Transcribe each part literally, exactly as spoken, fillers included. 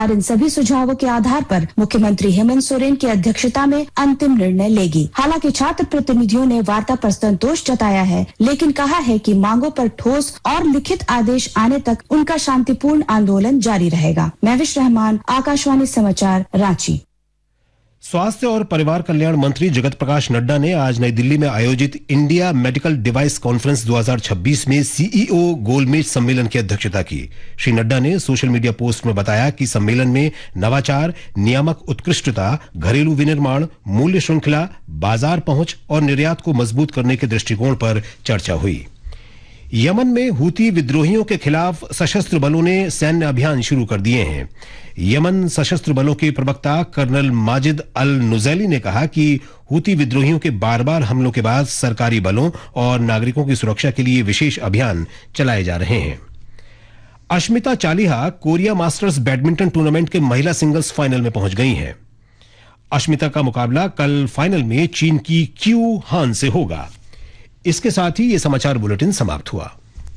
In सभी सुझावों के आधार पर मुख्यमंत्री हेमंत सोरेन की अध्यक्षता में अंतिम निर्णय लेगी। हालांकि छात्र प्रतिनिधियों ने वार्ता पर संतोष जताया है, लेकिन कहा है कि मांगों पर ठोस और लिखित आदेश आने तक उनका शांतिपूर्ण आंदोलन जारी रहेगा। महविश रहमान, आकाशवाणी समाचार, रांची। स्वास्थ्य और परिवार कल्याण मंत्री जगत प्रकाश नड्डा ने आज नई दिल्ली में आयोजित इंडिया मेडिकल डिवाइस कॉन्फ्रेंस दो हज़ार छब्बीस में सीईओ गोलमेज सम्मेलन की अध्यक्षता की। श्री नड्डा ने सोशल मीडिया पोस्ट में बताया कि सम्मेलन में नवाचार, नियामक उत्कृष्टता, घरेलू विनिर्माण, मूल्य श्रृंखला, बाजार पहुंच और निर्यात को मजबूत करने के दृष्टिकोण पर चर्चा हुई। यमन में हूती विद्रोहियों के खिलाफ सशस्त्र बलों ने सैन्य अभियान शुरू कर दिए हैं। यमन सशस्त्र बलों के प्रवक्ता कर्नल माजिद अल नुजैली ने कहा कि हूती विद्रोहियों के बार बार हमलों के बाद सरकारी बलों और नागरिकों की सुरक्षा के लिए विशेष अभियान चलाए जा रहे हैं। Ashmita Chaliha Korea masters badminton tournament के महिला सिंगल्स फाइनल में पहुंच गई हैं। अश्मिता का मुकाबला कल फाइनल में चीन की क्यू हान से होगा। इसके साथ ही ये समाचार बुलेटिन समाप्त हुआ।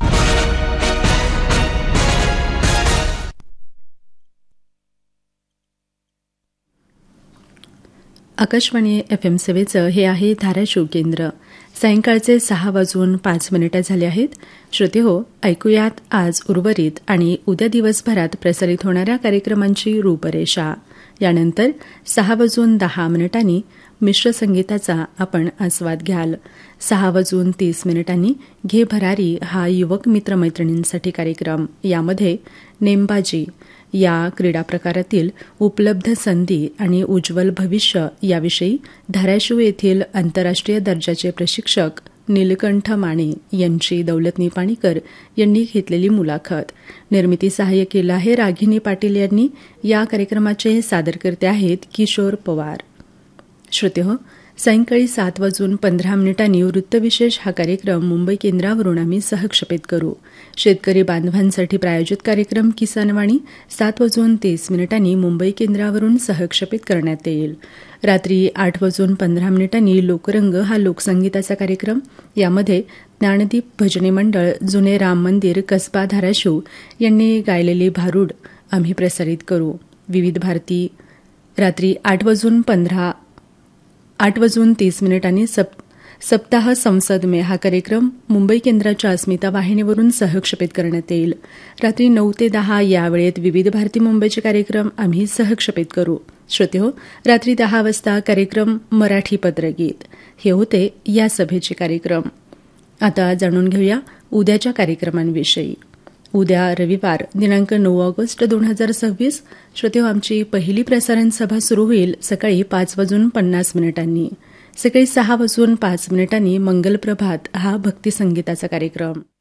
आकाशवाणी एफ एम सेवेचं हे आहे धाराशिव केंद्र। सायंकाळचे सहा वाजून पाच मिनिटं झाले आहेत. श्रोतेहो, ऐकूयात आज उर्वरित आणि उद्या दिवसभरात प्रसारित होणाऱ्या कार्यक्रमांची रूपरेषा. यानंतर सहा वाजून दहा मिनिटांनी मिश्र संगीताचा आपण आस्वाद घ्याल. सहा वाजून तीस मिनिटांनी घे भरारी हा युवक मित्रमैत्रिणींसाठी कार्यक्रम. यामध्ये नेमबाजी या क्रीडा प्रकारातील उपलब्ध संधी आणि उज्ज्वल भविष्य याविषयी धाराशिव येथील आंतरराष्ट्रीय दर्जाचे प्रशिक्षक नीलकंठ माने यांची दौलत निपाणीकर यांनी घेतलेली मुलाखत. निर्मिती सहाय्य केलं आहे रागिनी पाटील यांनी. या कार्यक्रमाचे सादरकर्ते आहेत किशोर पवार. श्रोतेहो, सायंकाळी सात वाजून पंधरा मिनिटांनी वृत्तविशेष हा कार्यक्रम मुंबई केंद्रावरून आम्ही सहक्षेपित करू. शेतकरी बांधवांसाठी प्रायोजित कार्यक्रम किसानवाणी सात वाजून तीस मिनिटांनी मुंबई केंद्रावरून सहक्षेपित करण्यात येईल. रात्री आठ वाजून पंधरा मिनिटांनी लोकरंग हा लोकसंगीताचा कार्यक्रम. यामध्ये ज्ञानदीप भजनी मंडळ जुने राम मंदिर कसबा धाराशिव यांनी गायलेली भारूड आम्ही प्रसारित करू. विविध भारती रात्री आठ वाजून पंधरा आठ वाजून तीस मिनिटांनी सप सप्ताह संसद में हा कार्यक्रम मुंबई केंद्राच्या अस्मिता वाहिनीवरून सहक्षेपित करण्यात येईल. रात्री नऊ ते दहा या वेळेत विविध भारती मुंबईचे कार्यक्रम आम्ही सहक्षेपित करू. श्रोतेहो, रात्री दहा वाजता कार्यक्रम मराठी पत्रगीत हे होते या सभेचे कार्यक्रम. आता जाणून घेऊया उद्याच्या कार्यक्रमांविषयी. उद्या रविवार दिनांक नऊ ऑगस्ट दोन हजार सव्वीस. श्रोतेहो, आमची पहिली प्रसारण सभा सुरू होईल सकाळी पाच वाजून पन्नास मिनिटांनी. सकाळी सहा वाजून पाच मिनिटांनी मंगल प्रभात हा भक्ती संगीताचा कार्यक्रम.